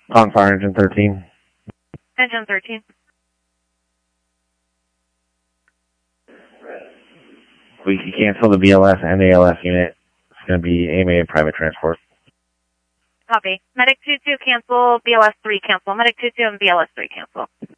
On fire engine 13. Engine 13. We can cancel the BLS and ALS unit. It's going to be AMA private transport. Copy. Medic 2-2 cancel, BLS 3 cancel. Medic 2-2 and BLS 3 cancel.